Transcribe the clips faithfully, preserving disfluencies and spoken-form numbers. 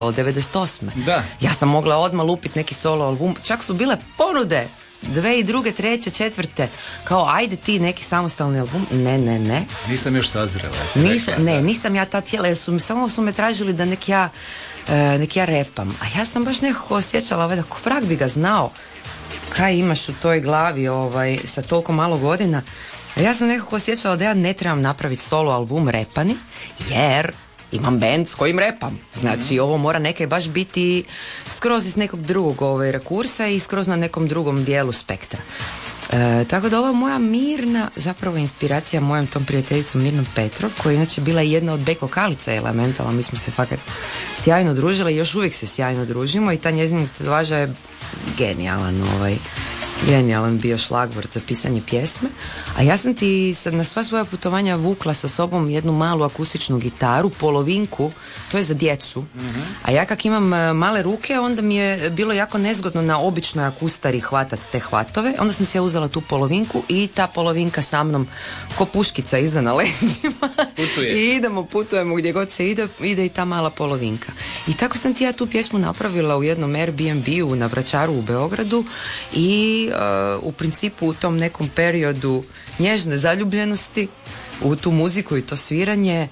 devedeset osme Da. Ja sam mogla odmah lupiti neki solo album, čak su bile ponude dve i druge, treće, četvrte, kao ajde ti neki samostalni album. Ne, ne, ne. Nisam još sazrela. Nisam, ne, nisam ja ta tijela, jer su mi, samo su me tražili da nek ja, uh, nek ja repam. A ja sam baš nekako osjećala, ovaj, da ko vrag bi ga znao kaj imaš u toj glavi ovaj, sa toliko malo godina. A ja sam nekako osjećala da ja ne trebam napraviti solo album repani, jer imam band s kojim repam. Znači, ovo mora nekaj baš biti skroz iz nekog drugog ovaj, rekursa i skroz na nekom drugom dijelu spektra. E, tako da ova moja mirna, zapravo inspiracija mojom tom prijateljicom Mirnom Petrov, koja je inače bila jedna od back vokalica Elementala, mi smo se fakat sjajno družile i još uvijek se sjajno družimo i ta njezina tatuaža je genijalan ovaj genijalan bio šlagvort za pisanje pjesme, a ja sam ti sad na sva svoja putovanja vukla sa sobom jednu malu akustičnu gitaru, polovinku, to je za djecu, mm-hmm. a ja kak imam male ruke, onda mi je bilo jako nezgodno na običnoj akustari hvatati te hvatove, onda sam si ja uzela tu polovinku i ta polovinka sa mnom ko puškica iza na leđima i idemo, putujemo gdje god se ide, ide i ta mala polovinka. I tako sam ti ja tu pjesmu napravila u jednom Airbnb-u na Vračaru u Beogradu i Uh, u principu u tom nekom periodu nježne zaljubljenosti u tu muziku i to sviranje,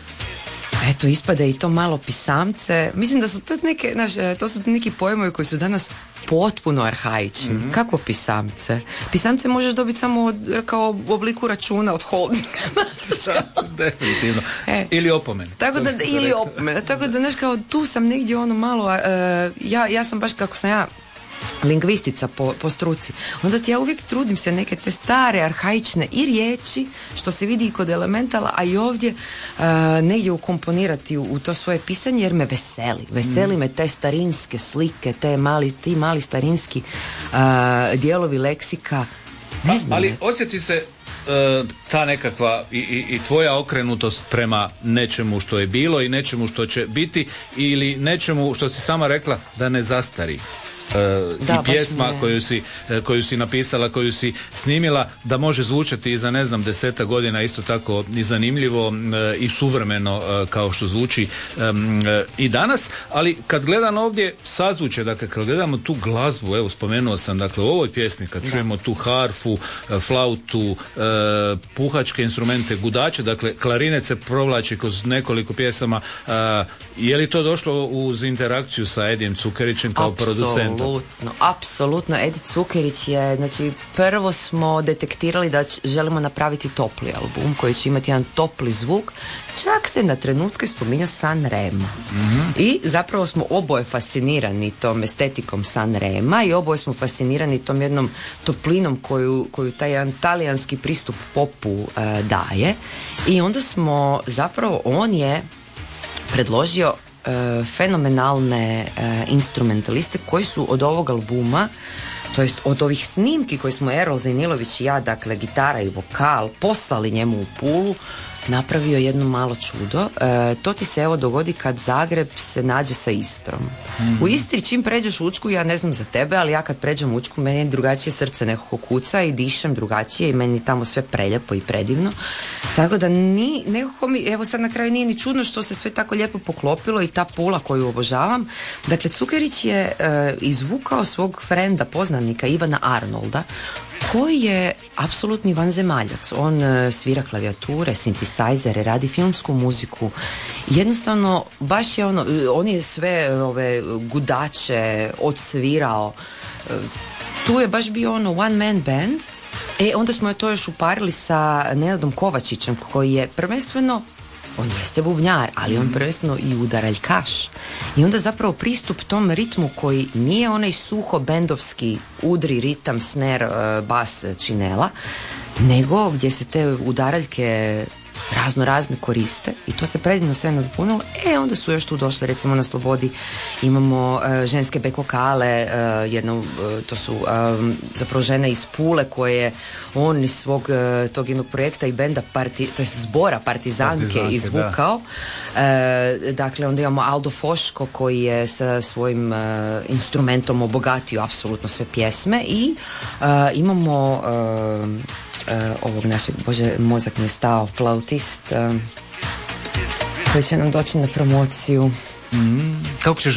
eto, ispada i to malo pisamce. Mislim da su to neke, znaš, to su neki pojmovi koji su danas potpuno arhaični. Mm-hmm. Kako pisamce? Pisamce možeš dobiti samo od, kao u obliku računa od holdinga. Definitivno. E, ili opomen. Tako da, ili opomen. Tako da, znaš, kao tu sam negdje ono malo, uh, ja, ja sam baš kako sam ja lingvistica po, po struci, onda ti ja uvijek trudim se neke te stare, arhaične i riječi, što se vidi i kod Elementala, a i ovdje uh, negdje ukomponirati u, u to svoje pisanje, jer me veseli. Veseli mm. me te starinske slike, te mali, ti mali starinski uh, dijelovi leksika. Ne znam. Ali osjeti se uh, ta nekakva i, i, i tvoja okrenutost prema nečemu što je bilo i nečemu što će biti, ili nečemu što si sama rekla da ne zastari. Uh, da, i pjesma koju si, uh, koju si napisala, koju si snimila, da može zvučati i za ne znam deseta godina isto tako i zanimljivo uh, i suvremeno uh, kao što zvuči um, uh, i danas, ali kad gledam ovdje sazvuče, dakle kad gledamo tu glazbu, evo spomenuo sam, dakle u ovoj pjesmi kad da. čujemo tu harfu, uh, flautu, uh, puhačke instrumente, gudače, dakle klarinet se provlači kroz nekoliko pjesama, uh, je li to došlo uz interakciju sa Edijem Cukerićem kao producentom? Apsolutno, apsolutno. Edi Cukerić je, znači, prvo smo detektirali da ć, želimo napraviti topli album koji će imati jedan topli zvuk. Čak se na trenutke spominjao Sanremo. Mm-hmm. I zapravo smo oboje fascinirani tom estetikom Sanrema i oboje smo fascinirani tom jednom toplinom koju, koju taj jedan talijanski pristup popu uh, daje. I onda smo, zapravo, on je predložio Uh, fenomenalne uh, instrumentaliste koji su od ovog albuma, to jest od ovih snimki koje smo Erol Zajnilović i ja, dakle gitara i vokal, poslali njemu u Pulu, napravio jedno malo čudo. E, to ti se evo dogodi kad Zagreb se nađe sa Istrom. Mm-hmm. U Istri čim pređeš Učku, ja ne znam za tebe, ali ja kad pređem Učku, meni je drugačije srce nekako kuca i dišem drugačije i meni tamo sve preljepo i predivno. Tako da ni, nekako mi, evo sad na kraju nije ni čudno što se sve tako lijepo poklopilo i ta Pula koju obožavam. Dakle, Cukerić je e, izvukao svog frenda, poznanika Ivana Arnolda, koji je apsolutni vanzemaljac. On e, svira klavijature, sintisajzere, radi filmsku muziku. Jednostavno, baš je ono, on je sve ove gudače odsvirao. E, tu je baš bio ono one man band. E, onda smo je to još uparili sa Nenadom Kovačićem, koji je prvenstveno, on jeste bubnjar, ali on prvenstveno i udaraljkaš. I onda zapravo pristup tom ritmu koji nije onaj suho bendovski udri ritam, snare, bas, činela, nego gdje se te udaraljke razno razne koriste i to se predivno sve nadpunilo. E, onda su još tu došle, recimo na Slobodi imamo uh, ženske back vokale, uh, jedno, uh, to su um, zapravo žene iz Pule koje on iz svog uh, tog jednog projekta i benda, parti, to jest zbora Partizanke, Partizanke izvukao. Uh, dakle, onda imamo Aldo Foško koji je sa svojim uh, instrumentom obogatio apsolutno sve pjesme i uh, imamo uh, Uh, ovog našeg, bože, mozak mi je stao, flautist uh, koji će nam doći na promociju. Mm, kako ćeš